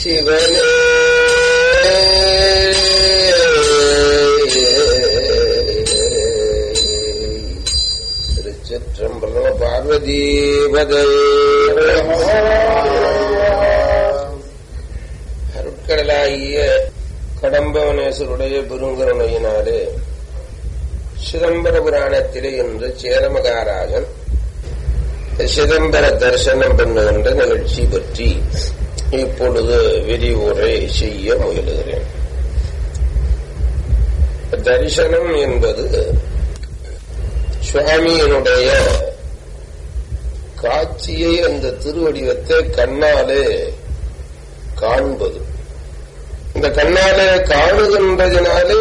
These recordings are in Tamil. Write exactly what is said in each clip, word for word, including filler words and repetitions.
சிவனே திருச்சிற்றம்பலம். பார்வதீபதை அருட்கடலாகிய கடம்பவனேஸ்வருடைய பெருங்கருணையினாலே சிதம்பர புராணத்திலே என்று சேரமகாராஜன் சிதம்பர தரிசனம் பண்ணுகின்ற நிகழ்ச்சி பற்றி இப்பொழுது விரிவுரை செய்ய முயலுகிறேன். தரிசனம் என்பது சுவாமியினுடைய காட்சியை, அந்த திருவடிவத்தை கண்ணாலே காண்பது. இந்த கண்ணாலே காணுகின்றதினாலே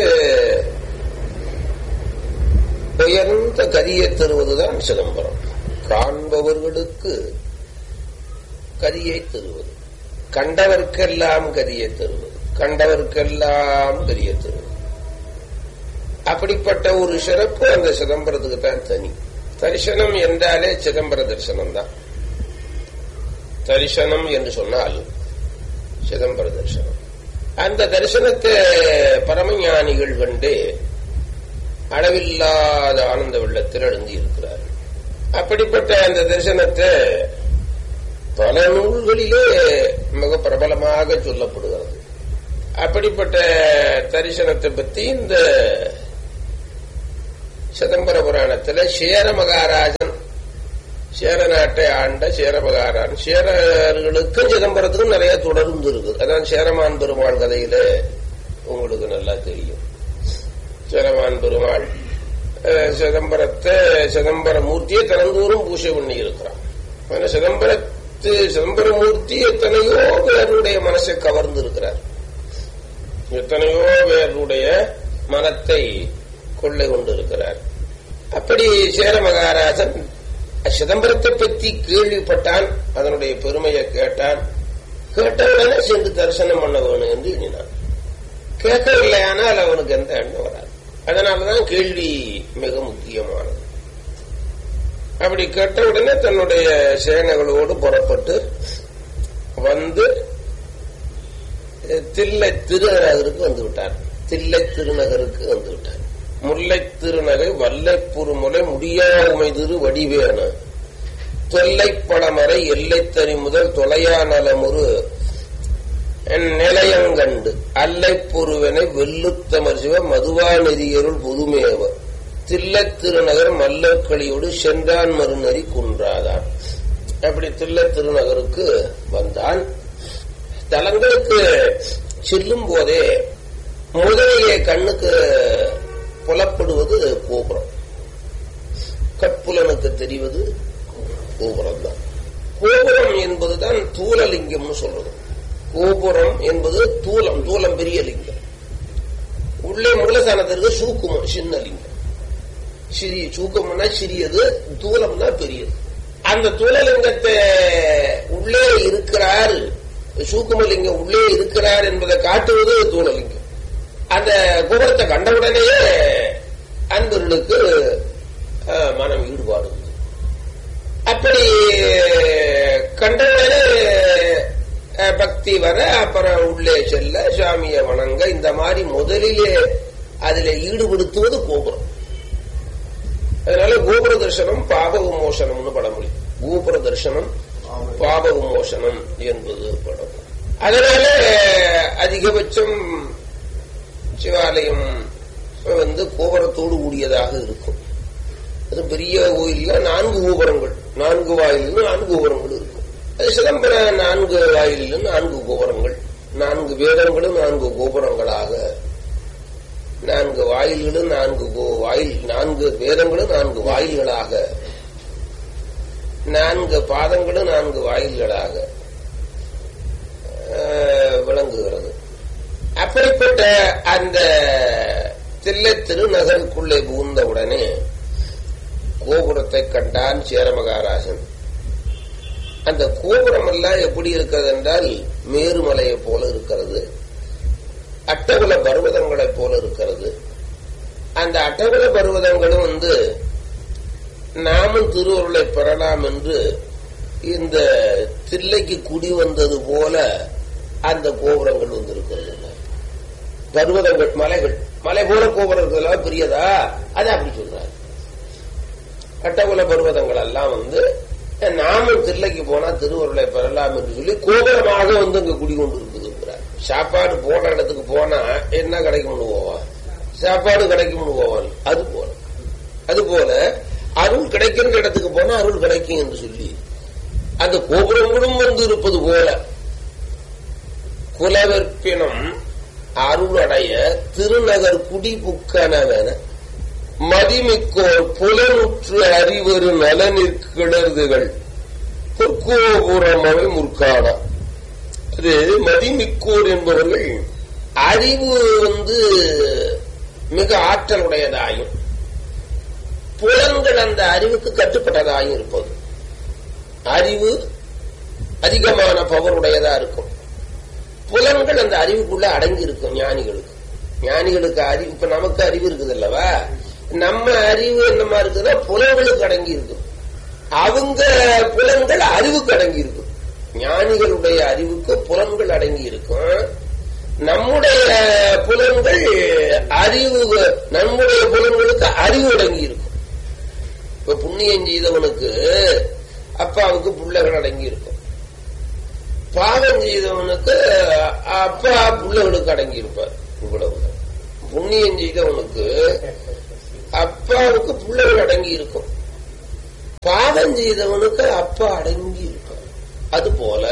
உயர்ந்த கதியை தருவதுதான் சிதம்பரம். காண்பவர்களுக்கு கதியை தருவது, கண்டவர்க்கெல்லாம் கதியை தருவது, கண்டவர்க்கெல்லாம் கதியை தருவது. அப்படிப்பட்ட ஒரு சிறப்பு அந்த சிதம்பரத்துக்கு தான் தனி. தரிசனம் என்றாலே சிதம்பர தரிசனம் தான். தரிசனம் என்று சொன்னால் சிதம்பர தரிசனம். அந்த தரிசனத்தை பரமஞானிகள் கண்டு அளவில்லாத ஆனந்த வெள்ளத்தில் எழுந்தி இருக்கிறார்கள். அப்படிப்பட்ட அந்த தரிசனத்தை பல நூல்களிலே மிக பிரபலமாக சொல்லப்படுகிறது. அப்படிப்பட்ட தரிசனத்தை பற்றி இந்த சிதம்பர புராணத்தில் சேர மகாராஜன், சேர நாட்டை ஆண்ட சேர மகாராஜன், சேரர்களுக்கும் சிதம்பரத்துக்கும் நிறைய தொடர்ந்து இருக்கு. அதான் சேரமான் பெருமாள் கதையில உங்களுக்கு நல்லா தெரியும். சேரமான் பெருமாள் சிதம்பரத்தை, சிதம்பர மூர்த்தியை திறந்தோறும் பூஜை பண்ணி இருக்கிறான். ஆனா சிதம்பரத்து சிதம்பரமூர்த்தி எத்தனையோ பேருடைய மனசை கவர்ந்து இருக்கிறார். எத்தனையோ பேருடைய மனத்தை கொள்ளை கொண்டு இருக்கிறார். அப்படி சேர மகாராஜன் சிதம்பரத்தை பற்றி கேள்விப்பட்டான். அதனுடைய பெருமையை கேட்டான். கேட்டவுடனே சென்று தரிசனம் பண்ண வேணும் என்று எண்ணினான். கேட்கவில்லையானால் அவனுக்கு எந்த எண்ணம் வராது. அதனாலதான் கேள்வி மிக முக்கியமானது. அப்படி கேட்டவுடனே தன்னுடைய சேனைகளோடு புறப்பட்டு வந்து தில்லை திருநகருக்கு வந்து விட்டார். தில்லை திருநகருக்கு வந்து விட்டார். முல்லை திருநகை வல்லைப்புறுமுலை முடியாமை திரு வடிவேன தொல்லை பழமறை எல்லை தறி முதல் தொலையா நலமுறு நிலையங்கண்டு அல்லை பொருவனை வெள்ளுத்தமர் சிவ மதுவா நெறியருள் பொதுமேவ தில்லை திருநகர் மல்லக்களியோடு சென்றான் மறுநறி குன்றாதான். அப்படி தில்லை திருநகருக்கு வந்தான். தலங்களுக்கு செல்லும் போதே முதலிலே கண்ணுக்கு புலப்படுவது கோபுரம். கட்புலனுக்கு தெரிவது கோபுரம் தான். கோபுரம் என்பதுதான் தூலலிங்கம்னு சொல்றது. கோபுரம் என்பது தூலம், தூலம் பெரிய லிங்கம். உள்ளே மூலஸ்தானத்திற்கு சூக்குமம் சின்ன லிங்கம். சிறிய சூக்கம்னா சிறியது, தூலம் தான் பெரியது. அந்த தூலலிங்கத்தை உள்ளே இருக்கிறார், சூக்குமலிங்கம் உள்ளே இருக்கிறார் என்பதை காட்டுவது தூலலிங்கம். அந்த கோபுரத்தை கண்டவுடனேயே அன்பர்களுக்கு மனம் ஈடுபாடு. அப்படி கண்டவுடனே பக்தி வர, அப்புறம் உள்ளே செல்ல, சுவாமியை வணங்க, இந்த மாதிரி முதலிலே அதில் ஈடுபடுத்துவது கோபுரம். அதனால கோபுர தரிசனம் பாப விமோசனம்னு படமொழி. கோபுர தரிசனம் பாப விமோசனம் என்பது படம். அதனால அதிகபட்சம் சிவாலயம் வந்து கோபுரத்தோடு கூடியதாக இருக்கும். அது பெரிய கோயில்ல நான்கு கோபுரங்கள், நான்கு வாயிலும் நான்கு கோபுரங்கள் இருக்கும். அது சிதம்பர நான்கு வாயிலும் நான்கு கோபுரங்கள், நான்கு வேதங்களும் நான்கு கோபுரங்களாக, நான்கு வாயில்களும் நான்கு வாயில், நான்கு வேதங்களும் நான்கு வாயில்களாக, நான்கு பாதங்களும் நான்கு வாயில்களாக விளங்குகிறது. அப்படிப்பட்ட அந்த தில்லை திருநகருக்குள்ளே புகுந்தவுடனே கோபுரத்தை கண்டான் சேர மகாராஜன். அந்த கோபுரம் எல்லாம் எப்படி இருக்கிறது என்றால் மேருமலையை போல இருக்கிறது, அட்டகுல பர்வதங்களை போல இருக்கிறது. அந்த அட்டகுல பர்வதங்களும் வந்து நாமும் திருவருளை பெறலாம் என்று இந்த தில்லைக்கு குடி வந்தது போல அந்த கோபுரங்கள் வந்து இருக்கிறது. பர்வதங்கள், மலைகள், மலை போல கோபுரம் இருக்கிறதெல்லாம் பெரியதா, அது அப்படி சொல்றாரு. கட்டகுல பர்வதங்கள் எல்லாம் வந்து நாமும் தில்லைக்கு போனா திருவருளை பெறலாம் என்று சொல்லி கோபுரமாக வந்து அங்க குடிகொண்டு இருக்குதுங்கிறார். சாப்பாடு போன இடத்துக்கு போனா என்ன கிடைக்கும்னு போவான், சாப்பாடு கிடைக்கும்னு போவான். அது போல அது போல அருள் கிடைக்கின்ற இடத்துக்கு போனா அருள் கிடைக்கும் என்று சொல்லி அந்த கோபுரங்களும் வந்து இருப்பது போல குலவெற்பினம் அருளடைய திருநகர் குடிபுக்கனவென மதிமிக்கோர் புலனுற்று அறிவரு நலனிற் கிளர்துகள் பொற்கோபுரமவை முற்கான. அது மதிமிக்கோர் என்பவர்கள் அறிவு வந்து மிக ஆற்றல் உடையதாயும் புலன்கள் அந்த அறிவுக்கு கட்டுப்பட்டதாயும் இருப்பது. அறிவு அதிகமான பவர் உடையதா இருக்கும், புலன்கள் அந்த அறிவுக்குள்ள அடங்கி இருக்கும். ஞானிகளுக்கு ஞானிகளுக்கு அறிவு, இப்ப நமக்கு அறிவு இருக்குது அல்லவா, நம்ம அறிவு என்னமா இருக்குதுன்னா புலன்களுக்கு அடங்கி இருக்கும். அவங்க புலன்கள் அறிவுக்கு அடங்கி இருக்கும். ஞானிகளுடைய அறிவுக்கு புலன்கள் அடங்கி இருக்கும். நம்முடைய புலன்கள் அறிவு, நம்முடைய புலன்களுக்கு அறிவு அடங்கி இருக்கும். இப்ப புண்ணியம் செய்தவனுக்கு அப்பாவுக்கு பிள்ளைகள் அடங்கி இருக்கும், பாவம் செய்தவனுக்கு அப்பா பிள்ளைகளுக்கு அடங்கி இருப்பார். இவ்வளவு புண்ணியம் செய்தவனுக்கு அப்பாவுக்கு பிள்ளைகள் அடங்கி இருக்கும், பாவம் செய்தவனுக்கு அப்பா அடங்கி இருப்பார். அதுபோல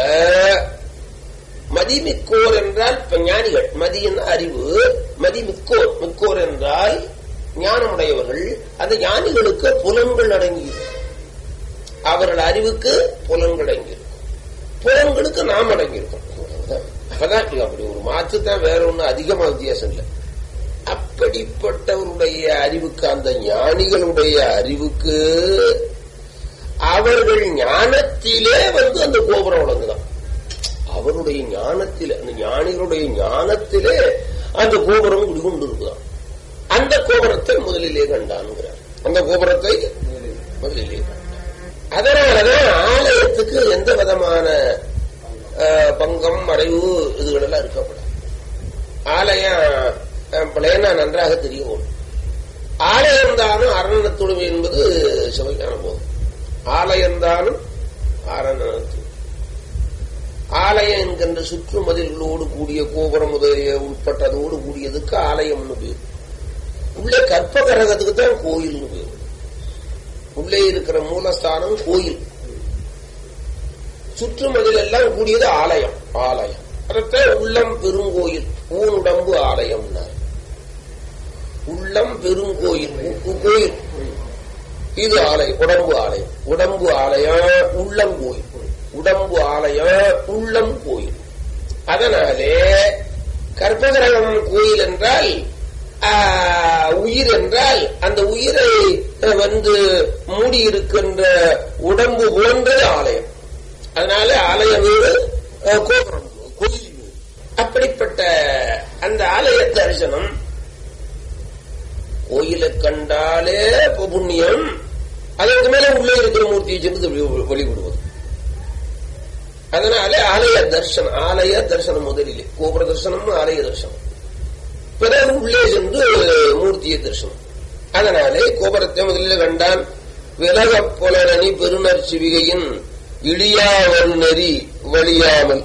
மதிமிக்கோர் என்றால் இப்ப ஞானிகள், மதியின் அறிவு, மதிமிக்கோர், மிக்கோர் என்றால் ஞானமுடையவர்கள். அந்த ஞானிகளுக்கு புலன்கள் அடங்கி இருக்கும். அவர்கள் அறிவுக்கு புலன்கள் அடங்கி இருக்கும், புலன்களுக்கு நாம் அடங்கி இருக்கும். அப்பதான் அப்படி ஒரு மாற்றுத்தான், வேற ஒண்ணு அதிகமா வித்தியாசம் இல்லை. அப்படிப்பட்டவருடைய அறிவுக்கு, அந்த ஞானிகளுடைய அறிவுக்கு அவர்கள் ஞானத்திலே வந்து அந்த கோபுரம் வழங்குதான். அவருடைய ஞானத்திலே, அந்த ஞானிகளுடைய ஞானத்திலே அந்த கோபுரம் குடிகொண்டு இருக்குதான். அந்த கோபுரத்தை முதலிலே கண்டான்கிறார். அந்த கோபுரத்தை முதலிலே கண்டான். அதனாலதான் ஆலயத்துக்கு எந்த விதமான பங்கம் மறைவு இதுகளெல்லாம் இருக்கப்படும். ஆலயம் பிள்ளைனா நன்றாக தெரியும். ஆலயம்தானும் அரணத்துடுமை என்பது சிவஞான போதும். ஆலயம்தானும் அரணத்து. ஆலயம் என்கின்ற சுற்று மதில்களோடு கூடிய கோபுரம் முதலிய உட்பட்டதோடு கூடியதுக்கு ஆலயம்னு பேர். உள்ளே கற்பகரகத்துக்கு தான் கோயில்னு பேர். உள்ளே இருக்கிற மூலஸ்தானம் கோயில், சுற்றுமதில் எல்லாம் கூடியது ஆலயம். ஆலயம் அதத்தான் உள்ளம் பெருங்கோயில், ஊனுடம்பு ஆலயம். உள்ளம் பெருங்கோயில் கோயில், இது ஆலயம். உடம்பு ஆலயம், உடம்பு ஆலயம், உள்ளம் கோயில். உடம்பு ஆலயம், உள்ளம் கோயில். அதனாலே கற்பகிரகம் கோயில் என்றால் உயிர் என்றால் அந்த உயிரை வந்து மூடி இருக்கின்ற உடம்பு போன்றது ஆலயம். அதனால ஆலய வீடு கோபுரம், கோயில் வீடு. அப்படிப்பட்ட அந்த ஆலய தரிசனம், கோயிலை கண்டாலே புண்ணியம். அதற்கு மேல உள்ளே இருக்கிற மூர்த்தியை சென்று வழிபடுவது. அதனால ஆலய தரிசனம், ஆலய தரிசனம் முதலிலே கோபுர தரிசனம், ஆலய தரிசனம். பிறகு உள்ளே சென்று மூர்த்தியை தரிசனம். அதனாலே கோபுரத்தை முதலில் கண்டான். விலக புலனி பெருநர் சிவிகையின் இடியாவல் நெறி வழியாமல்.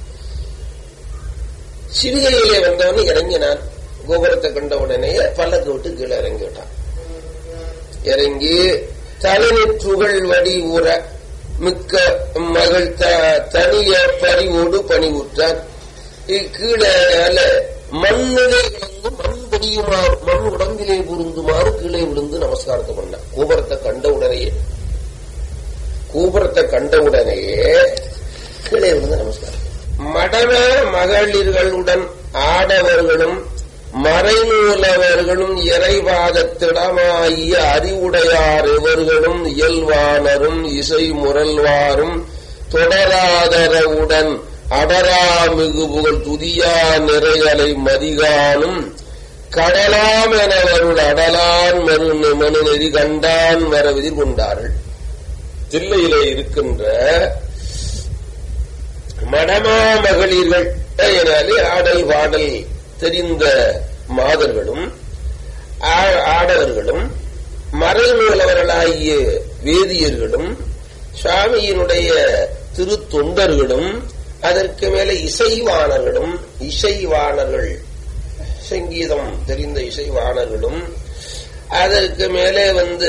சிவிகையிலே வந்தவன் இறங்கினான். கோபுரத்தை கண்டவுடனே பல்லக்கு விட்டு கீழே இறங்கி விட்டான். இறங்கி தலைநெற்றுகள் வடி ஊற மிக்க மகள் தனிய பறிவோடு பணிவுற்றான். கீழே மண்ணிலே விழுந்து மண் பொடியுமாறு, மண் உடம்பிலே புரிந்துமாறு கீழே விழுந்து நமஸ்காரத்தை பண்ணான். கோபுரத்தை கண்ட உடனேயே கோபுரத்தை கண்ட உடனேயே கீழே விழுந்து நமஸ்காரம். மடம மகளிர்களுடன் ஆடவர்களும் மறைநூலவர்களும் இறைவாதத்திடமாகிய அறிவுடையார் இவர்களும் இயல்வானரும் இசை முரல்வாரும் தொடராதரவுடன் அடராமிகு புகழ் துதியா நிறைகளை மதிகானும் கடலாம் எனவருள் அடலான் மறு மனு நெறி கண்டான் வரவிதிர் கொண்டார்கள். தில்லையிலே இருக்கின்ற மடமா மகளிர்கள் அதனாலே ஆடல் பாடல் தெரிந்த மாதர்களும் ஆடவர்களும் மறைநூலவர்களாகிய வேதியர்களும் சுவாமியினுடைய திருத்தொண்டர்களும் அதற்கு மேல இசைவாணர்களும் இசைவாணர்கள் சங்கீதம் தெரிந்த இசைவாணர்களும் அதற்கு மேலே வந்து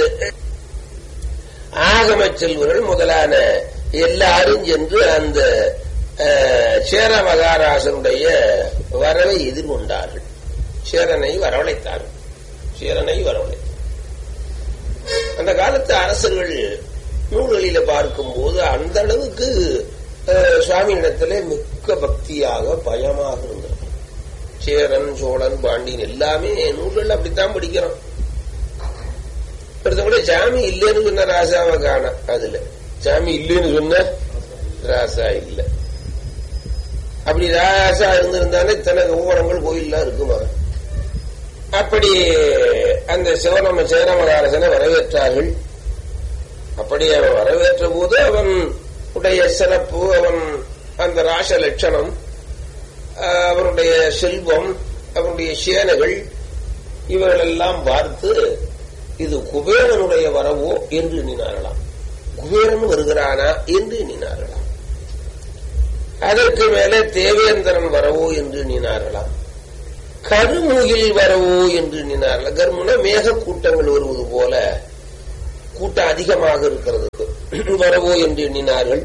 ஆகம செல்வர்கள் முதலான எல்லாரும் சென்று அந்த சேர மகாராசனுடைய வரவை எதிர்கொண்டார்கள். சேரனை வரவழைத்தார்கள். சேரனை வரவழைத்தார். அந்த காலத்து அரசர்கள் நூல்களில பார்க்கும் போது அந்த அளவுக்கு சுவாமியிடத்திலே மிக்க பக்தியாக பயமாக இருந்தது. சேரன் சோழன் பாண்டியன் எல்லாமே நூல்கள் அப்படித்தான் படிக்கிறோம். கூட சாமி இல்லைன்னு சொன்ன ராசாவை காண அதுல சாமி இல்லைன்னு சொன்ன ராசா இல்ல. அப்படி ராசா இருந்திருந்தானே இத்தனை ஊரங்கள் கோயில்லாம் இருக்குமா. அப்படி அந்த சிவனம சேரமகாரசனை வரவேற்றார்கள். அப்படி அவன் வரவேற்ற போது அவன் உடைய சிறப்பு, அவன் அந்த ராச லட்சணம், அவனுடைய செல்வம், அவனுடைய சேனைகள் இவர்களெல்லாம் பார்த்து இது குபேரனுடைய வரவோ என்று எண்ணினார்களாம். குபேரன் வருகிறானா என்று எண்ணினார்களாம். அதற்கு மேலே தேவேந்திரன் வரவோ என்று எண்ணினார்களாம். கருமுகில் வரவோ என்று எண்ணினார்கள். கருமுன மேக கூட்டங்கள் வருவது போல கூட்டம் அதிகமாக இருக்கிறது வரவோ என்று எண்ணினார்கள்.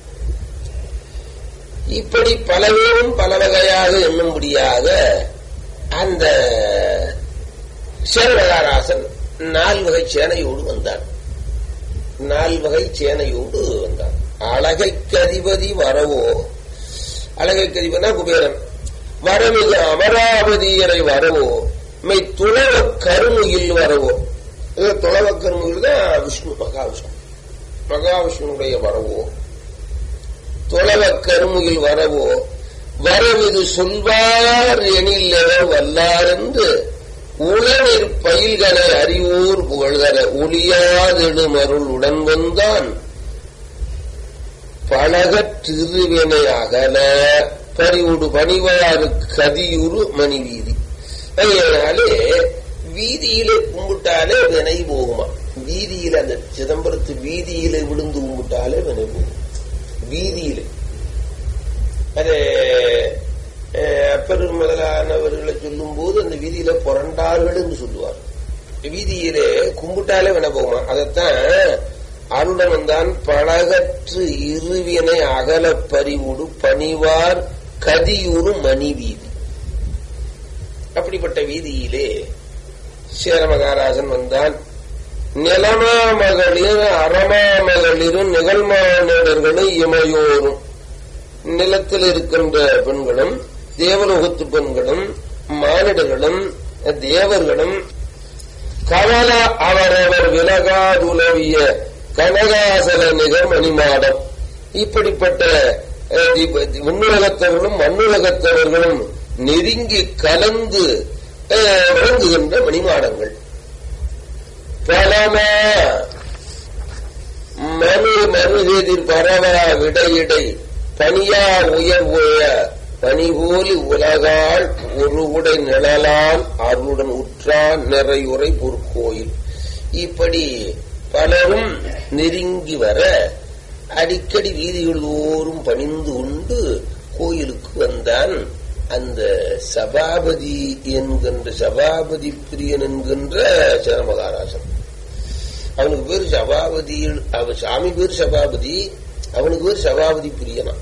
இப்படி பலவேறும் பல வகையாக எண்ணும்படியாக அந்த சேரமகாராசன் நால்வகை சேனையோடு வந்தான். நால்வகை சேனையோடு வந்தான். அழகைக்கு அதிபதி வரவோ, அழகைக்கு அதிபதினா குபேரன், வரமிகு அமராவதியரை வரவோ, மை துளவ கருமுகில் வரவோ. துளவ கருமுகில் தான் விஷ்ணு, மகாவிஷ்ணு, மகாவிஷ்ணுடைய வரவோ, துளவ கருமுகில் வரவோ, வரவிது சொல்வார் எனில் வல்லார் என்று உளநீர் பயில்களை அறிவோர் புகழ்தர ஒளியாதெடும் அருள் உடன் வந்தான் பழகத் திருவினை அகல பறிவுடு பணிவாறு கதியுறு மணி வீதி. அதனாலே வீதியிலே கும்பிட்டாலே வினை போகுமா. வீதியில அந்த சிதம்பரத்து வீதியிலே விழுந்து கும்பிட்டாலே வினை போகும். வீதியிலே அது அப்பர் முதலானவர்களை சொல்லும் போது அந்த வீதியில புரண்டார்கள் என்று சொல்லுவார். வீதியிலே கும்பிட்டாலே வினை போகுமா. அதைத்தான் அருடன் வந்தான் பழகற்று இருவினை அகல பறிவுடு பணிவார் கதியுறு மணி வீதி. அப்படிப்பட்ட வீதியிலே சேரமகாராசன் வந்தான். நிலமா மகளிர் அறமா மகளிரும் நிகழ்மானிடர்களும் இமையோரும், நிலத்தில் இருக்கின்ற பெண்களும் தேவலோகத்து பெண்களும் மானிடர்களும் தேவர்களும் கவல அவரவர் விலகாதுலவிய கனகாசல நிகர் மணிமாடம். இப்படிப்பட்ட விண்ணுலகத்தவர்களும் மண்ணுலகத்தவர்களும் நெருங்கி கலந்து விளங்குகின்ற மணிமாடங்கள். பலமா மனு மனுகெதிர் பரவா விடையிடை பனியா உயர்வுய பனிபோலி உலகால் ஒரு உடை நிழலால் அருளுடன் உற்றான் நிறையுறை பொற்கோயில். இப்படி பலரும் நெருங்கி வர அடிக்கடி வீதிகள் தோறும் பணிந்து கொண்டு கோயிலுக்கு வந்தான். அந்த சபாபதி என்கின்ற சபாபதி பிரியன் என்கின்ற சேரமகாராசன். அவனுக்கு பேர் சபாபதி, அவன் சாமி பேர் சபாபதி, அவனுக்கு பேர் சபாபதி பிரியனா.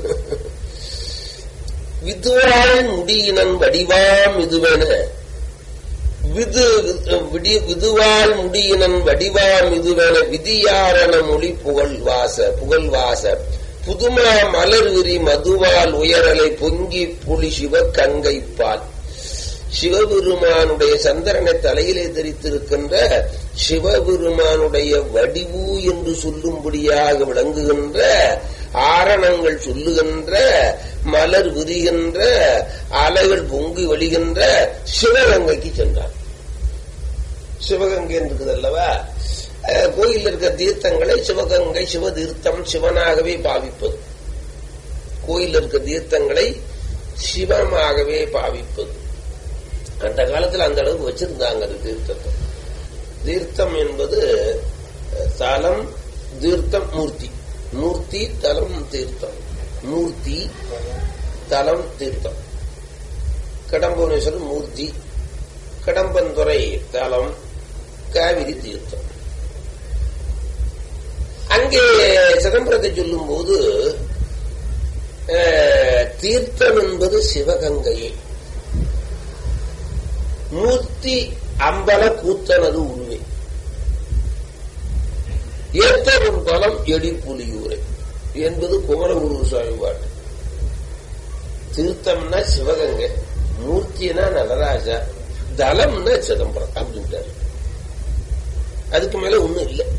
விதுவாள் முடியினன் வடிவாம் இதுவென விது விதுவாள் முடியினன் வடிவாம் இதுவென விதியாரண மொழி புகழ் வாச புகழ் வாச புதுமா மலர் விரி மதுவால் உயரலை பொங்கி புலி சிவ கங்கைப்பால். சிவபெருமானுடைய சந்திரனை தலையிலே தரித்திருக்கின்ற சிவபெருமானுடைய வடிவு என்று சொல்லும்படியாக விளங்குகின்ற ஆரணங்கள் சொல்லுகின்ற மலர் விரிகின்ற அலைகள் பொங்கி வழிகின்ற சிவகங்கைக்கு சென்றார். சிவகங்கை இருக்குது அல்லவா, கோயில் இருக்கிற தீர்த்தங்களை சிவகங்கை சிவ தீர்த்தம் சிவனாகவே பாவிப்பது. கோயில் இருக்கிற தீர்த்தங்களை சிவமாகவே பாவிப்பது. அந்த காலத்தில் அந்த அளவுக்கு வச்சிருந்தாங்க அது தீர்த்தத்தை. தீர்த்தம் என்பது தலம், தீர்த்தம், மூர்த்தி. மூர்த்தி, தலம், தீர்த்தம். மூர்த்தி, தலம், தீர்த்தம். கடம்பவனேஸ்வரர் மூர்த்தி, கடம்பந்துறை தலம், காவிரி தீர்த்தம். அங்கே சிதம்பரத்தை சொல்லும் போது தீர்த்தம் என்பது சிவகங்கையை, மூர்த்தி அம்பல கூத்தனது உருவே, ஏத்தரும் தலம் எடிப்புலியூரை என்பது குமரகுரு சுவாமி பாட்டு. தீர்த்தம்னா சிவகங்கை, மூர்த்தினா நடராஜா, தலம்னா சிதம்பரம் அப்படின்ட்டாரு. அதுக்கு மேல ஒண்ணும் இல்லை,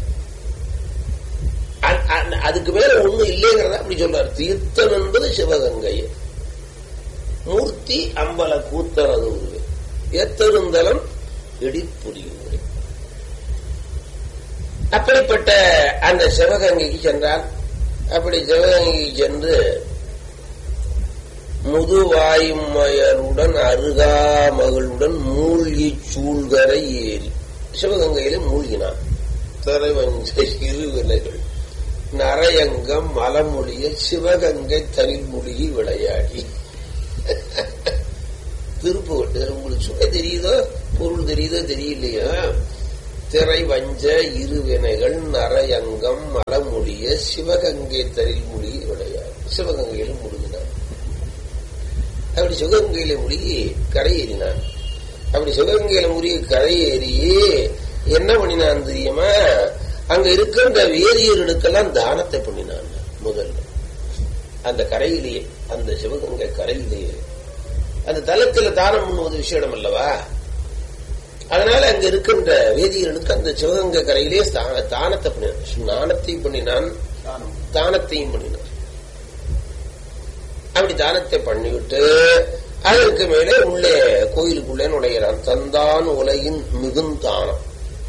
அதுக்கு மேல ஒண்ணு இல்லைங்கிறத அப்படி சொல்றாரு. தீர்த்தம் என்பது சிவகங்கை, மூர்த்தி அம்பல கூத்தனது உருவே, ஏத்தருந்தலம் இடிப்புரியூரை. அப்படிப்பட்ட அந்த சிவகங்கைக்கு சென்றால், அப்படி சிவகங்கைக்கு சென்று முதுவாயுமயருடன் அருகாமகளுடன் மூழ்கி சூழ்கரை ஏறி சிவகங்கையில மூழ்கினான். தரைவஞ்ச இருவினைகள் நரையங்கம் மலமொழிய சிவகங்கை தனில் மூழ்கி விளையாடி. திருப்புகட்டு உங்களுக்கு சுவை தெரியுதோ, பொருள் தெரியுதோ தெரியலையா? திரை வஞ்ச இருவினைகள் நரையங்கம் மலமொழிய சிவகங்கை தனில் மூழ்கி விளையாடி. சிவகங்கையில முழுகினான். அப்படி சிவகங்கையில மூழ்கி கரையேறினான். அப்படி சிவகங்கையில மூழ்கி கரையேறி என்ன பண்ணினான் தெரியுமா? அங்க இருக்கின்ற வேதியர்களுக்கெல்லாம் தானத்தை பண்ணினான். முதல்ல அந்த கரையிலேயே, அந்த சிவகங்கை கரையிலேயே, அந்த தலத்தில் தானம் பண்ணுவது விஷயம் அல்லவா? அதனால அங்க இருக்கின்ற வேதியர்களுக்கு அந்த சிவகங்கை கரையிலேயே தானத்தை பண்ணினான். ஸ்நானத்தையும் பண்ணினான், தானத்தையும் பண்ணினான். அப்படி தானத்தை பண்ணிவிட்டு அதற்கு மேலே உள்ளே கோயிலுக்குள்ளே நுழைகிறான். தந்தான் உலகின் மிகுந்தானம்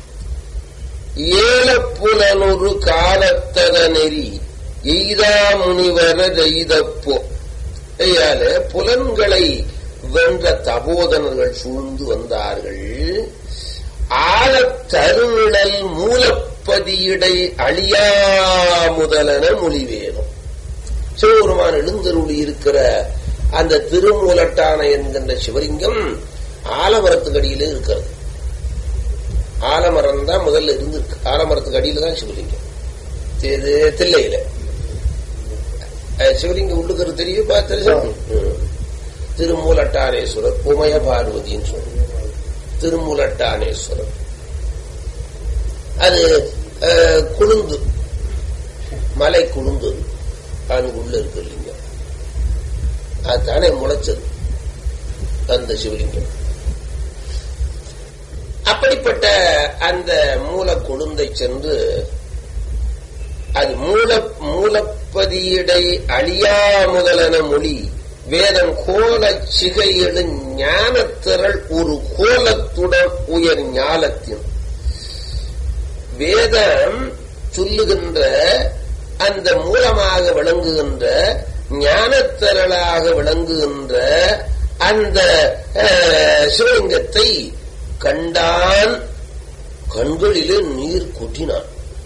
ஏழப்புலனொரு காலத்தத நெறி எய்தா முனிவர எய்தப்போ. ஐயால புலன்களை வென்ற தபோதனர்கள் சூழ்ந்து வந்தார்கள். ஆழத் தருநிழல் மூலப்பதியிடை அழியா முதலன மொழிவேதம். சிவபெருமான் எழுந்தருளி இருக்கிற அந்த திருமூலட்டான என்கின்ற சிவலிங்கம் ஆலமரத்துக்கு அடியிலே இருக்கிறது. ஆலமரம் தான் முதல்ல இருந்திருக்கு. ஆலமரத்துக்கு அடியில தான் சிவலிங்கம். தில்லையில சிவலிங்கம் உள்ளுக்கிறது தெரியும். பார்த்து திருமூலட்டானேஸ்வரர், உமய பார்வதின்னு சொல்ற திருமூலட்டானேஸ்வரர். அது குழுந்து, மலை குழுந்து உள்ள இருக்கு லிங்கம். அதுதானே முளைச்சது அந்த சிவலிங்கம். அப்படிப்பட்ட அந்த மூல கொழுந்தை சென்று அது மூல மூலப்பதியிடை அழியா முதலன மொழி வேதம் கோல சிகையெழு ஞானத்திரள் ஒரு கோலத்துடன் உயர் ஞானத்தின். வேதம் சொல்லுகின்ற அந்த மூலமாக விளங்குகின்ற ஞானத்திரளாக விளங்குகின்ற அந்த சிவலிங்கத்தை கண்டான். கண்களிலே நீர் கொட்டினான்.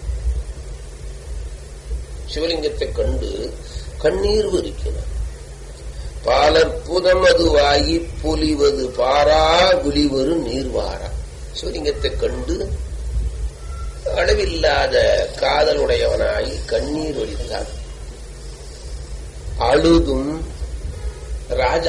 சிவலிங்கத்தை கண்டு கண்ணீர் வரிக்கினான். பாலற்புதமதுவாகி பொலிவது பாரா குலிவரு நீர்வாரா. சிவலிங்கத்தை கண்டு அளவில்லாத காதலுடையவனாய் கண்ணீர் வலித்தான். அழுதும் ராஜா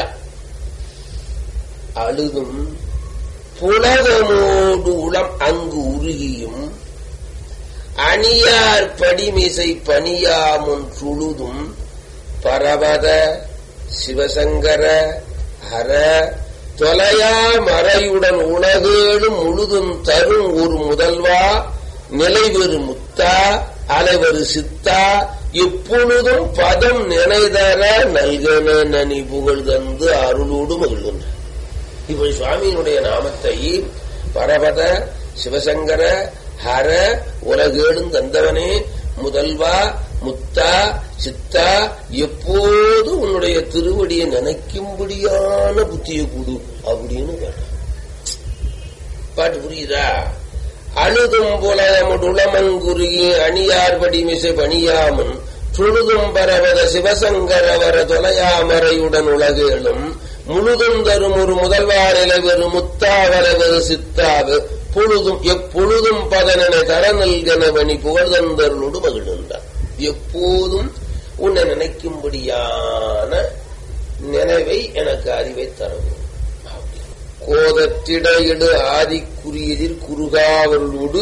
அழுதும் புலகமோடு உளம் அங்கு உருகியும் அணியார் படிமிசை பணியாமுன் சுழுதும் பரவத சிவசங்கர ஹர தொலையா மறையுடன் உலகேடும் முழுதும் தரும் ஒரு முதல்வா நிலைவரு முத்தா அலைவரு சித்தா இப்பொழுதும் பதம் நினைதர நல்கன நனி புகழ் தந்து அருளோடு மகிழ்கின்ற. இப்படி சுவாமியினுடைய நாமத்தை பரபத சிவசங்கர ஹர உலகேடும் தந்தவனே முதல்வா முத்தா சித்தா எப்போது உன்னுடைய திருவடியை நினைக்கும்படியான புத்தியை கொடு அப்படின்னு கேட்டான். பாட்டு புரியுதா? அழுதும் புலமுடுளமங்குருகி அணியார்படி மிசை பணியாமன் சுழுதும் பரவத சிவசங்கரவர தொலையாமரையுடன் உலகேளும் முழுதும் தரும் ஒரு முதல்வாரிலவரு முத்தாவரவரு சித்தாவு பொழுதும் எப்பொழுதும் பதனனை தர நல்கனவனி புகழ்தந்தருளோடு மகிழ்ந்தார். எப்போதும் உன்னை நினைக்கும்படியான நினைவை எனக்கு அறிவை தரவும். கோதத்திடையிடு ஆதிக்குரியதில் குறுகாவலோடு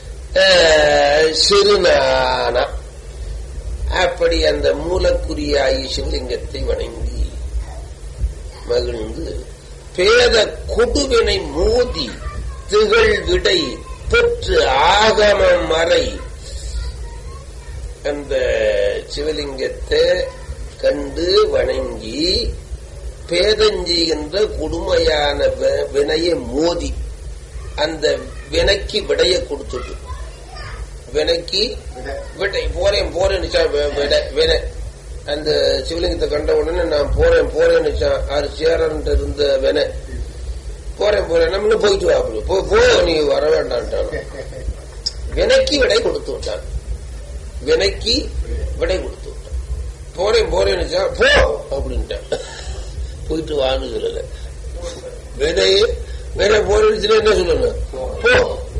சிறுநான அப்படி அந்த மூலக்குரியாயி சிவலிங்கத்தை வணங்கி மகிழ்ந்து பேத கொடுவினை மோதி திகழ் விடை பெற்று ஆகம மறை அந்த சிவலிங்கத்தை கண்டு வணங்கி பேதஞ்சி என்ற கொடுமையான வினையை மோதி அந்த வினைக்கு விடைய கொடுத்துட்டு வினைக்கு விடை போறேன் போறேன்னு வினை அந்த சிவலிங்கத்தை கண்ட உடனே நான் போறேன் போறேன்னு ஆறு சேரன் இருந்த வினை போறேன் போறேன் நம்ம போயிட்டு வா அப்படி போ போ நீ வர வேண்டான்ட்டான். வினைக்கு விடை கொடுத்து விட்டான். வினைக்கு விடை கொடுத்து விட்டான். போறேன் போறேன்னு போ அப்படின்ட்டான். போயிட்டு வான்னு சொல்லல. வினை வினை போறேன்னு என்ன சொல்லணும்? போ.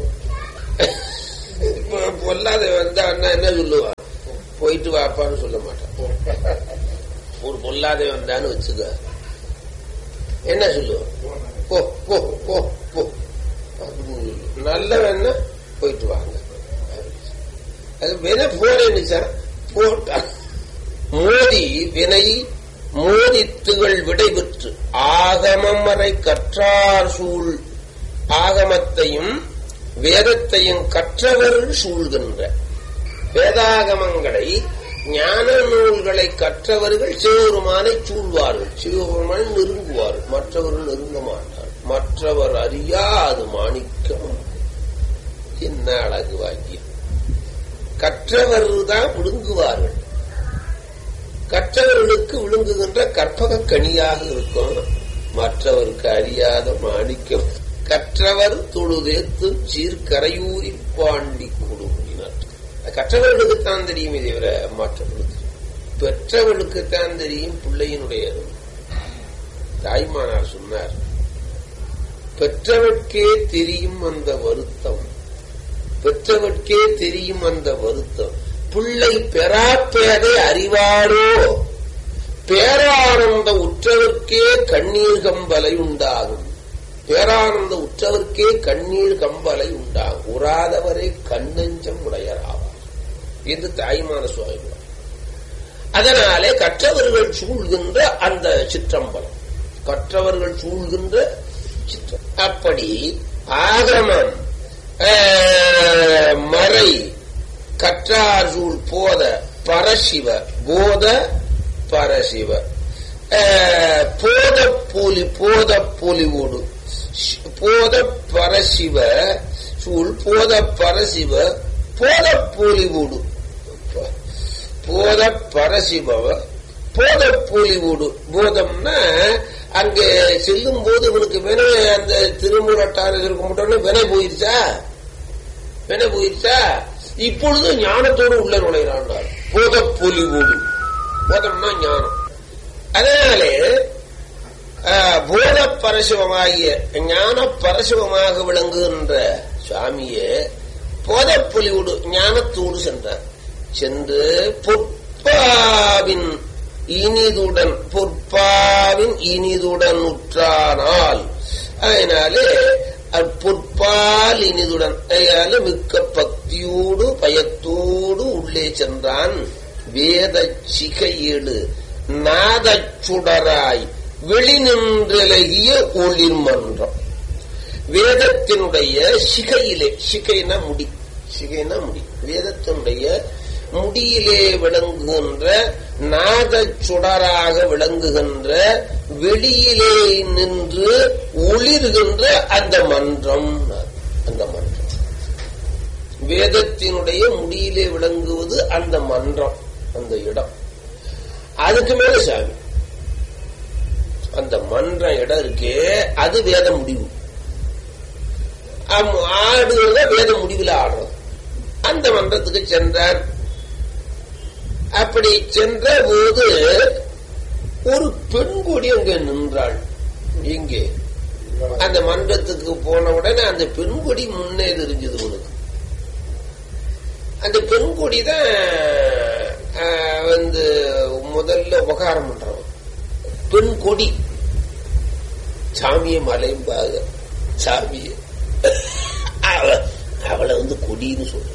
பொல்லாத வந்தா அண்ணா என்ன சொல்லுவான்? போயிட்டு வாப்பான்னு சொல்ல மாட்டான். ஒரு பொல்லாத வந்தான்னு வச்சுக்க என்ன சொல்லுவான்? போ போ போ போ நல்ல வேணா போயிட்டு வாங்க. அது வினை போறேன்னு போட்டான். மோதி வினை மோதித்துகள் விடைபெற்று ஆகமம் வரை கற்றார் சூழ் ஆகமத்தையும் வேதத்தையும் கற்றவர் சூழ்கின்ற வேதாகமங்களை ஞான நூல்களை கற்றவர்கள் சிவபெருமானை சூழ்வார்கள். சிவபெருமானை நெருங்குவார்கள். மற்றவர்கள் நெருங்க மாட்டார்கள். மற்றவர் அறியாது மாணிக்கம். என்ன அழகு வாக்கியம்! கற்றவர் தான் விழுங்குவார்கள். கற்றவர்களுக்கு விழுங்குகின்ற கற்பக கனியாக இருக்கும். மற்றவருக்கு அறியாத மாணிக்கம். கற்றவர் தொழுதேத்தும் சீர்கரையூரி பாண்டி கொடுங்கினார். கற்றவர்களுக்குத்தான் தெரியும். இதை விட மற்றவர்களுக்கு பெற்றவர்களுக்குத்தான் தெரியும் பிள்ளையினுடைய தாய்மானார் சொன்னார், பெற்றவர்க்கே தெரியும் அந்த வருத்தம். பெற்றவர்க்கே தெரியும் அந்த வருத்தம். பிள்ளை பெறாப்பேதை அறிவாரோ பேரானந்த உற்றவர்க்கே கண்ணீர் கம்பலை உண்டாகும். பேரானந்த உற்றவர்க்கே கண்ணீர் கம்பலை உண்டாகும். உறாதவரை கண்ணஞ்சம் உடையராவார் என்று தாய்மான சுவாமி. அதனாலே கற்றவர்கள் சூழ்கின்ற அந்த சிற்றம்பலம், கற்றவர்கள் சூழ்கின்ற சிற்றம். அப்படி ஆகமம் மறை கற்றார் சூழ் போத பரசிவ போத பரசிவ போத போலி போத போலிவோடு போத பரசிவ சூழ் போத பரசிவ போத போலிவோடு போத பரசிவ போத போலிவோடு. போதம்னா அங்கே செல்லும் போது இவனுக்கு வினை அந்த திருமுறட்டாறு இருக்க மாட்டோன்னு வினை போயிருச்சா வினை போயிருச்சா இப்பொழுது ஞானத்தோடு உள்ள நுழைகிறான். போத பொலிவோடு. போதம்னா ஞானம். அதனாலே போத பரசிவமாகிய ஞான பரசிவமாக விளங்குகின்ற சுவாமியே போத பொலிவோடு ஞானத்தோடு சென்றார். சென்று பொற்பாவின் இனிதுடன் பொற்பாவின் இனிதுடன் உற்றானால் அதனாலே பொற்பால் இனிதுடன் அதனால மிக்க பக்தியோடு பயத்தோடு உள்ளே சென்றான். வேத சிகையேடு நாதச்சுடராய் வெளிநின்றலகிய ஒளிர் மன்றம். வேதத்தினுடைய சிகையிலே, சிகைனா முடி, சிகைனா முடி, வேதத்தினுடைய முடியிலே விளங்குகின்ற நாதச்சுடராக விளங்குகின்ற வெளியிலே நின்று ஒளிர்கின்ற அந்த மன்றம். அந்த மன்றம் வேதத்தினுடைய முடியிலே விளங்குவது அந்த மன்றம், அந்த இடம். அதுக்கு மேல சாமி. அந்த மன்றம் இடம் இருக்கே அது வேத முடிவு. ஆடுவத வேத முடிவில் ஆடுறது. அந்த மன்றத்துக்கு சென்றார். அப்படி சென்ற போது ஒரு பெண் கொடி அங்க நின்றாள். இங்கே அந்த மன்றத்துக்கு போன உடனே அந்த பெண் கொடி முன்னே தெரிஞ்சது உனக்கு. அந்த பெண் கொடி தான் வந்து முதல்ல உபகாரம் பண்றவன். பெண் கொடி சாமிய மலைம்பாக சாமிய அவளை வந்து கொடின்னு சொல்றது.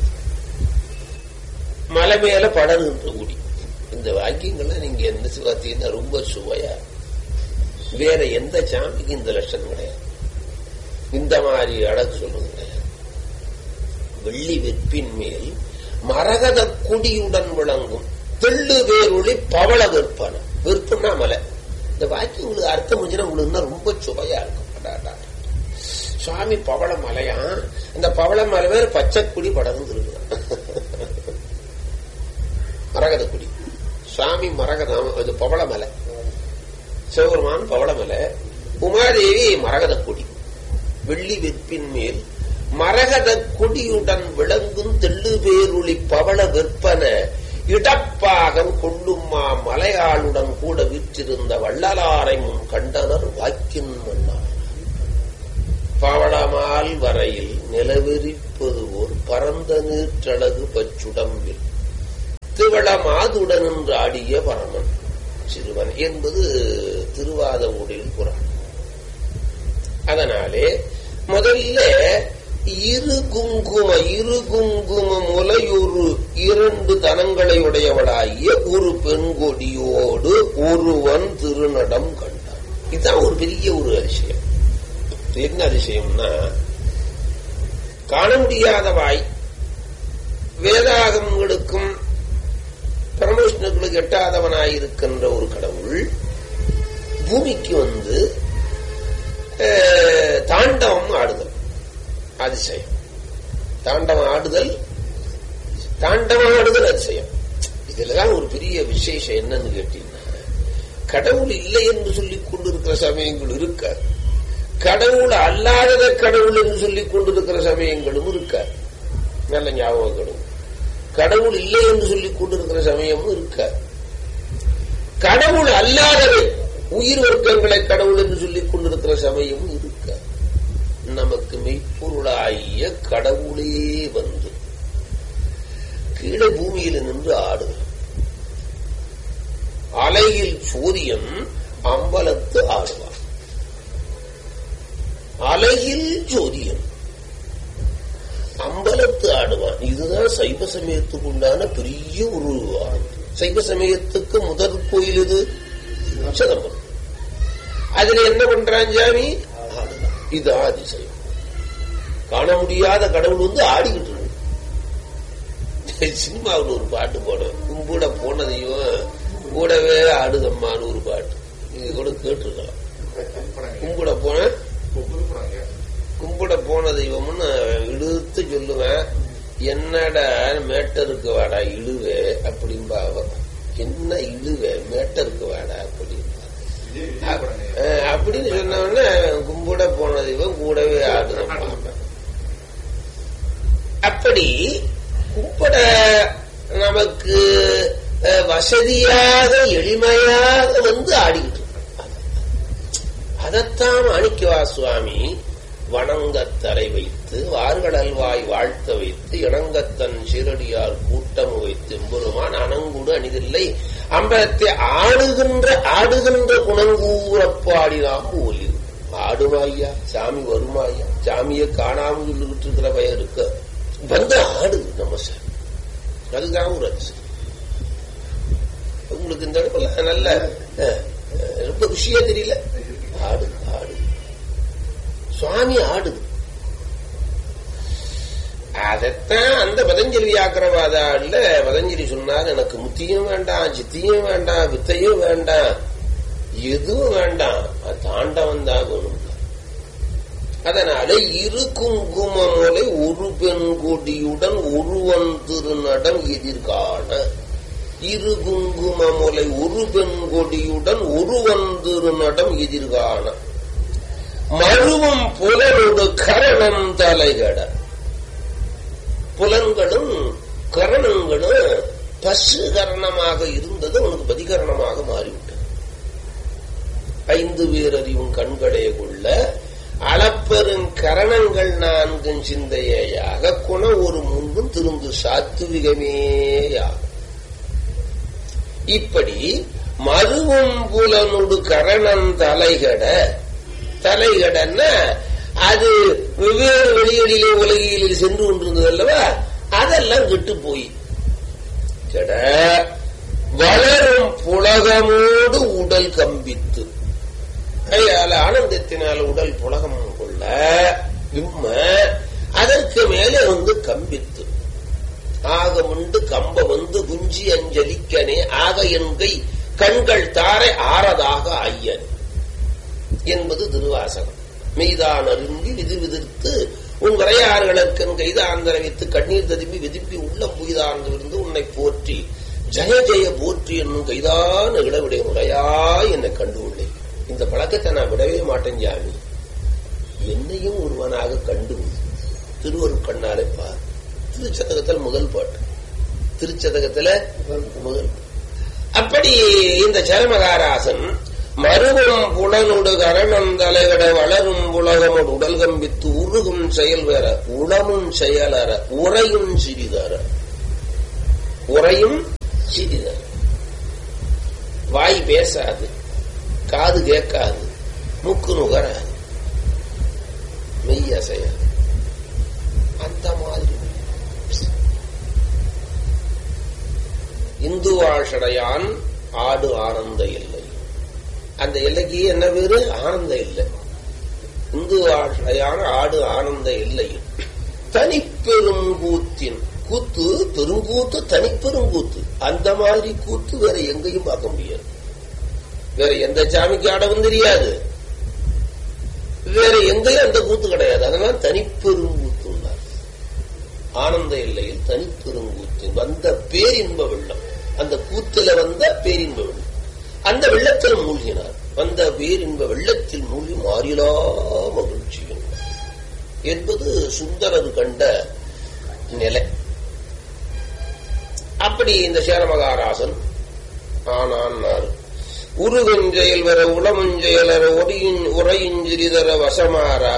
மலை மேல படர்கின்ற கொடி. இந்த வாக்கியங்கள்லாம் நீங்க என்ன பார்த்தீங்கன்னா ரொம்ப சுவையா. வேற எந்த சாமிக்கு இந்த லட்சணம் கிடையாது. இந்த மாதிரி அழகு சொல்றது கிடையாது. வெள்ளி வெற்பின் மேல் மரகத கொடியுடன் விளங்கும் தெள்ளு வேரொளி பவள வெற்பன. வெறுப்புன்னா மலை. இந்த வாக்கியம் உங்களுக்கு அர்த்தம் முடிஞ்சுன்னா உங்களுக்கு ரொம்ப சுவையா இருக்கும். சுவாமி பவள மலையா, அந்த பவள மலை வேற பச்சை கொடி படர்ந்து இருக்கு. மரகத கொடி சுவாமி மரகதம். அது பவள மலை. சிவபெருமான் பவள மலை, உமாதேவி மரகத கொடி. வெள்ளி வெற்பின் மேல் மரகத கொடியுடன் விளங்கும் தெள்ளு பேருளி பவள வெற்பன இடப்பாகம் கொள்ளும்மா மலையாளுடன் கூட விற்றிருந்த வள்ளலாரை முன் கண்டனர் வாக்கின் மன்னா. பவளமால் வரையில் நிலவெறிப்பது ஓர் பரந்த நீற்றழகு பச்சுடம்பில் திவள மாதுடன் என்று ஆடிய பரமன் சிறுவன் என்பது திருவாத ஊரில் புராணம். அதனாலே முதல்ல இரு குங்கும இரு குங்கும முலையொரு இரண்டு தனங்களை உடையவளாகிய ஒரு பெண்கொடியோடு ஒருவன் திருநடம் கண்டான். இதுதான் ஒரு பெரிய ஒரு அதிசயம். என்ன அதிசயம்னா, காண முடியாத வாய் வேதாகங்களுக்கும் பரமவிஷ்ணுக்களுக்கு எட்டாதவனாயிருக்கின்ற ஒரு கடவுள் பூமிக்கு வந்து தாண்டவம் ஆடுதல் அதிசயம். தாண்டவம் ஆடுதல் தாண்டவம் ஆடுதல் அதிசயம். இதுலதான் ஒரு பெரிய விசேஷம் என்னன்னு கேட்டீங்கன்னா, கடவுள் இல்லை என்று சொல்லிக் கொண்டிருக்கிற சமயங்கள் இருக்க, கடவுள் அல்லாதத கடவுள் என்று சொல்லிக் கொண்டிருக்கிற சமயங்களும் இருக்க. நல்ல ஞாபகம். கடவுள் இல்லை என்று சொல்லிக் கொண்டிருக்கிற சமயமும் இருக்க, கடவுள் அல்லாதவை உயிர் வர்க்கங்களை கடவுள் என்று சொல்லிக் கொண்டிருக்கிற சமயமும் இருக்க. நமக்கு மெய்ப்பொருளாகிய கடவுளே வந்து கீழே பூமியில் நின்று ஆடுது. அலையில் சூரியன் அம்பலத்து ஆடுவான். அலையில் ஜோதியன் அம்பலத்து ஆடுவான். இதுதான் சைவ சமயத்துக்கு உண்டான பெரிய ஒரு ஆனந்தம். சைவ சமயத்துக்கு முதல் கோயில் இது சிதம்பரம். அதுல என்ன பண்றான் சாமி? ஆடுதான். இது அதிசயம். காண முடியாத கடவுள் வந்து ஆடிக்கிட்டு இருக்கு. சினிமாவில் ஒரு பாட்டு போனோம், கும்பிட போனதையும் கூடவே ஆடுதம்மான்னு ஒரு பாட்டு. நீங்க கூட கேட்டிருக்கலாம். கும்பிட போன கும்பிட போன தெய்வம்னு இழுத்து சொல்லுவேன். என்னடா மேட்டருக்கு வாடா இழுவே அப்படின்பா. என்ன இழுவே மேட்டருக்கு வாடா அப்படின்பா. அப்படின்னு சொன்னவொடனே கும்பிட போன தெய்வம் கூடவே ஆடுதான். அப்படி கும்பிட நமக்கு வசதியாக எளிமையாக வந்து ஆடிக்கிட்டு இருக்க. அதத்தான் மாணிக்கவா சுவாமி வணங்கத் தரை வைத்து வார்கடல்வாய் வாழ்த்த வைத்து இணங்கத்தன் சீரடியார் கூட்டம் வைத்து எம்பெருமான் அணங்குடு அணிதில்லை அம்பலத்தை ஆடுகின்ற ஆடுகின்ற குணங்கூறப்பாடினாக ஒலி. ஆடுமாய்யா சாமி, வருமாய்யா சாமியை காணாமல் சொல்லிக்கிட்டு இருக்கிற பயம் இருக்க வந்து ஆடுது நம்ம சாமி. அதுதான் ஒரு அதிசயம். உங்களுக்கு இந்த இடத்துல நல்ல ரொம்ப விஷயா தெரியல. ஆடு ஆடு சுவாமி ஆடுது. அதத்தான் அந்த பதஞ்சலி வியாக்கிரவாதால பதஞ்சலி சொன்னார், எனக்கு முத்தியும் வேண்டாம், சித்தியும் வேண்டாம், வித்தையும் வேண்டாம், எதுவும் வேண்டாம், தாண்டவன் தான் வேணும். அதனால இரு குங்குமமுலை ஒரு பெண் கொடியுடன் ஒருவன் திருநடம் எதிர்காண. இரு குங்குமமுலை ஒரு பெண் கொடியுடன் ஒருவன் திருநடம் எதிர்காண. மருவம் புலனோடு கரணம் தலைகட. புலன்களும் கரணங்களும் பசு கரணமாக இருந்தது உனக்கு பதிகரணமாக மாறிவிட்டது. ஐந்து பேரறிவும் கண்களே கொள்ள அளப்பெரும் கரணங்கள் நான்கும் சிந்தையாக குண ஒரு முன்பும் திருந்து சாத்துவிகமேயாக. இப்படி மருவும் புலனோடு கரணம் தலைகட. தலைகடன்னா அது வெவ்வேறு வெளிகளிலே உலகில் சென்று கொண்டிருந்தது அல்லவா, அதெல்லாம் கெட்டு போய் கெட வளரும் புலகமோடு உடல் கம்பித்து. ஆனந்தத்தினால் உடல் புலகம் கொள்ள விம்ம அதற்கு மேலே வந்து கம்பித்து. ஆக உண்டு கம்ப வந்து குஞ்சி அஞ்சலிக்கனே ஆக என்கை கண்கள் தாரை ஆறதாக ஐயன் என்பது திருவாசகம். மெய்தான் அருந்தி விதி விதிர்த்து உன் வரையாறுகளுக்கன் கைதாந்தர வைத்து கண்ணீர் ததும்பி விதிப்பி உள்ளம் புய்தார்ந்து விருந்து உன்னை போற்றி ஜெய ஜெய போற்றி என்னும் கைதான இளவிடைய முறையாய் என்னை கண்டு உள்ளேன். இந்த பழக்கத்தை நான் விடவே மாட்டேன் ஜாமி. என்னையும் ஒருவனாக கண்டு திருவருள் கண்ணாலே பார். திருச்சதகத்தில் முதல் பாட்டு. திருச்சதகத்துல முதல். அப்படி இந்த சரமகாராசன் மருவம் புலனோடு கரணம் தலைகட வளரும் உலகமோடு உடல் கம்பித்து உருகும் செயல் வேற உளமும் செயலற உரையும் சிறிதர. உரையும் சிறிதர. வாய் பேசாது, காது கேட்காது, மூக்கு நுகராது, மெய் அசையாது. அந்த மாதிரி இந்து வாழ்ஷடையான் ஆடு ஆனந்த எல்லை. அந்த எல்லைக்கு என்ன பேரு? ஆனந்த எல்லை. இந்து வாழ்ஷடையான் ஆடு ஆனந்த எல்லை. தனிப்பெரும் கூத்தின் கூத்து பெருங்கூத்து, தனிப்பெரும் கூத்து. அந்த மாதிரி கூத்து வேற எங்கேயும் பார்க்க முடியாது. வேற எந்த சாமிக்கு ஆடவும் தெரியாது, வேற எங்கேயும் அந்த கூத்து கிடையாது. அதனால தனிப்பெருங்கூத்து. ஆனந்த எல்லையில் தனிப்பெருங்கூத்து வந்த பேரின்ப வெள்ளம். அந்த கூத்துல வந்த பேரின்ப வெள்ளம். அந்த வெள்ளத்தில் மூழ்கினார். வந்த பேரின்ப வெள்ளத்தில் மூழ்கி மாறிலா மகிழ்ச்சி என்பது சுந்தரர் கண்ட நிலை. அப்படி இந்த சேரமகாராசன் ஆனான். உருவெஞ்செயல் வர உளமுஞ்செயலர ஒடியின் உரையிஞ்சிறிதர வசமாறா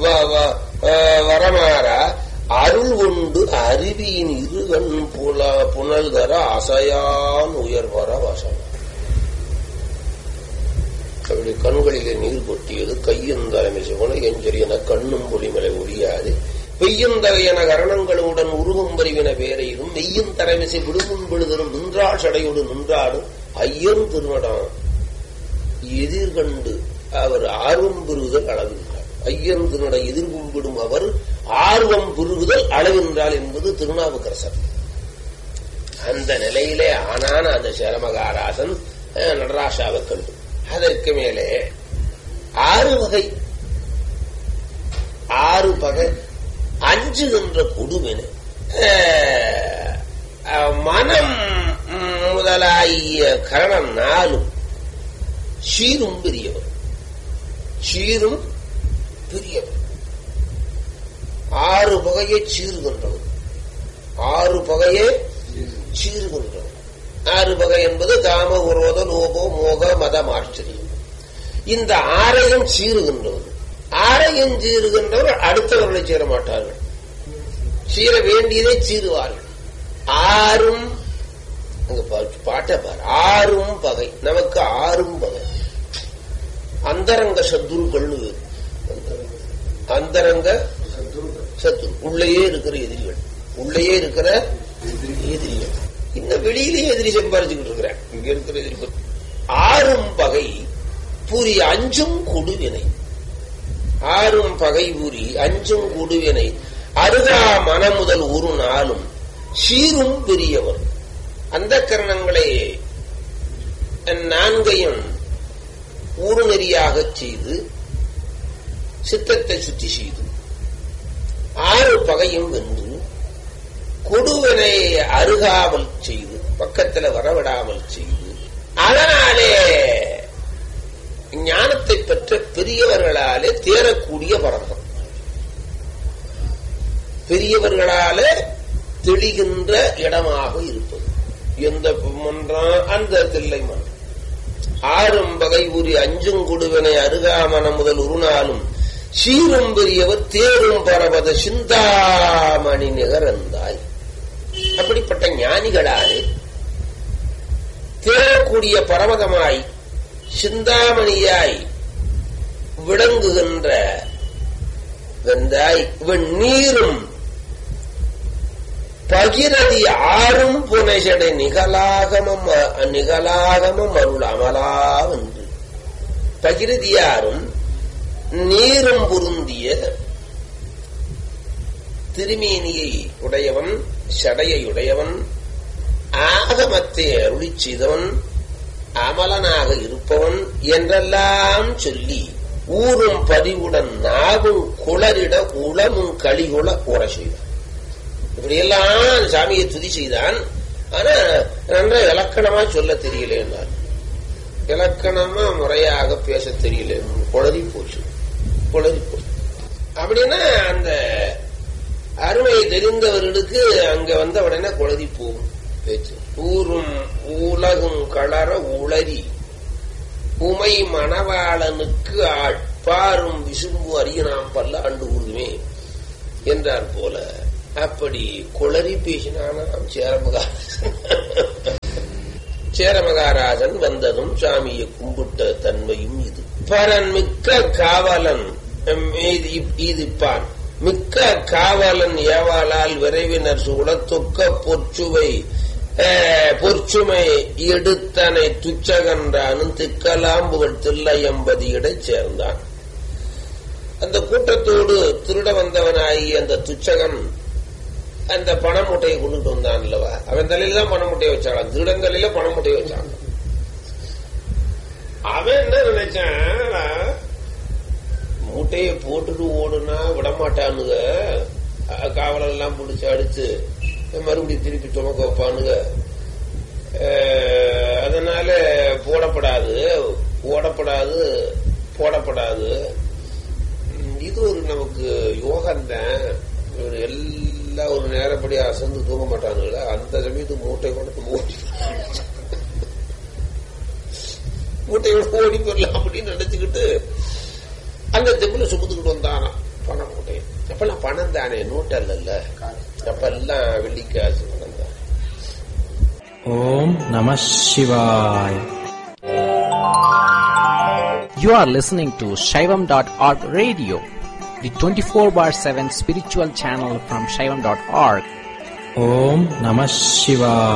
வரமாறா அருள் உண்டு அருவியின் இருகண் புல புனல் தர அசையான் உயர்வர வசம். அப்படி கண்களிலே நீர் கொட்டியது கையும் தலைமை சிவன எஞ்செறியன கண்ணும் பொலிமலை ஒழியாது பெய்யும் தகையன கரணங்களுடன் உருகும் பறிவின வேறையிலும் மெய்யும் தலைமிசை விடுமுன் விழுதரும் நின்றாள் சடையோடு நின்றாடும் ஐயன் திருநடம் எதிர்கண்டு அவர் ஆர்வம் பெறுதல் அளவின்றார். ஐயன் திருநட எதிர்கும்பிடும் அவர் ஆர்வம் பெறுகுதல் அளவின்றாள் என்பது திருநாவுக்கரசர். அந்த நிலையிலே ஆனான அந்த சேரமகாராசன் நடராசாவை கண்டு அதற்கு மேலே ஆறு வகை ஆறு பகை அஞ்சுகின்ற கொடுமென மனம் முதலாகிய கரணம் நாளும் சீரும் பெரியவர். சீரும் பெரியவர். ஆறு பகையை சீர்கின்றவர். ஆறு பகையை சீர்கின்றவர். ஆறு பகை என்பது காம, உரோத, லோபோ, மோக, மதம், ஆச்சரியம். இந்த ஆறையும் சீருகின்றவர். ஆறையும் சீருகின்றவர் அடுத்தவர்களை சேர மாட்டார்கள். சீர வேண்டியதை சீருவார்கள். ஆறும் பாட்ட பாரு. ஆறும் பகை. நமக்கு ஆறும் பகை. அந்தரங்க சத்துருக்கள். அந்தரங்க சத்துரு உள்ளேயே இருக்கிற எதிரிகள். உள்ளேயே இருக்கிற எதிரிகள். இந்த வெளியிலேயே எதிரி சம்பாதிச்சுக்கிட்டு இருக்கிறேன். இங்க இருக்கிற எதிரி. ஆறும் பகை பூரி அஞ்சும் கொடுவினை. ஆறும் பகை பூரி அஞ்சும் கொடுவினை அருகா மன முதல் ஒரு நாளும் சீரும் பெரியவர். அந்த கரணங்களை நான்கையும் ஊறு நெறியாக செய்து சித்தத்தை சுத்தி செய்து ஆறு பகையும் வென்று கொடுவனை அருகாமல் செய்து பக்கத்துல வரவிடாமல் செய்து அதனாலே ஞானத்தை பெற்ற பெரியவர்களாலே தேரக்கூடிய பரமம் பெரியவர்களாலே தெளிகின்ற இடமாக இருப்பது எந்த மன்றம் அந்த தில்லை மன்றம் ஆறும் பகை உரி அஞ்சும் கொடுவனை அருகாமன முதல் உருநாளும் சீரும் பெரியவர் தேரும் பரவத சிந்தாமணி நிகரந்தாய். அப்படிப்பட்ட ஞானிகளாலே தேரக்கூடிய பரவதமாய் சிந்தாமணியாய் விளங்குகின்ற வெந்தாய் வெண்ணீரும் பகிரதி ஆறும் புனைசடை நிகழாகமம் நிகழாகமம் அருள் அமலாவென்று பகிரதியாரும் நீரும் பொருந்திய திருமேனியை உடையவன் சடையை உடையவன் ஆகமத்தை அருளி செய்தவன் அமலனாக இருப்பவன் என்றெல்லாம் சொல்லி ஊரும் பதிவுடன் நாவும் குளரிட உளமும் களிகுள உர செய்தான். இப்படியெல்லாம் சாமியை துதி செய்தான். ஆனா நன்ற இலக்கணமா சொல்ல தெரியல என்றார். இலக்கணமா முறையாக பேச தெரியல, குளறி போச்சு குளறி போச்சு. அப்படின்னா அந்த அருமை தெரிந்தவர்களுக்கு அங்க வந்த உடனே குளறி போகும் பேச்சு. ஊரும் உலகும் களர உளறி உமை மணவாளனுக்கு ஆள் பாரும் விசும்பு அறியனாம் பல்ல ஆண்டு ஊருமே என்றார் போல அப்படி குளறி பேசினானாம் சேரமகாராஜன். சேரமகாராஜன் வந்ததும் சாமியை கும்பிட்ட தன்மையும் இது. பரன் மிக்க காவலன் இதுப்பான் மிக்க காவலன் ஏவாளால் விரைவினர் சூழத்தொக்க பொற்சுவை பொற்சுமை எடுத்தனை துச்சகன்றானும் திக்கலாம்புகள் தில்லை எம்பதி இடச் சேர்ந்தான். அந்த கூட்டத்தோடு திருட வந்தவனாகி அந்த துச்சகன் அந்த பண மூட்டையை கொண்டுட்டு வந்தான் அல்லவா. அவன் தலையில தான் பண மூட்டையை வச்சான், திருடன் தலையில பண மூட்டையை வச்சான். அவன் என்ன நினைச்சான், மூட்டையை போட்டுட்டு ஓடுனா விடமாட்டானுங்க, காவலெல்லாம் எல்லாம் பிடிச்சு அடிச்சு மறுபடியும் திருப்பி சுமக்க வைப்பானுங்க, அதனால போடப்படாது ஓடப்படாது போடப்படாது. இது ஒரு நமக்கு யோகம் தான். எல்லாம் ஒரு நேரப்படி அசந்து தூங்க மாட்டானுங்களா, அந்த சமயத்துக்கு மூட்டை கொண்டு ஓடி மூட்டையோட ஓடி போயிடலாம் அப்படின்னு நினைச்சுக்கிட்டு அந்த தெம்புல சுமந்துக்கிட்டு வந்தானா பணம் மூட்டை. அப்பெல்லாம் பணம் தானே, நோட்டல் இல்ல, அப்பெல்லாம் வெள்ளிக்காசு பணம் தான். ஓம் நம சிவாய். You are listening to Shaivam dot org radio, the twenty-four bar seven spiritual channel from Shaivam dot org. Om Namah Shivaya.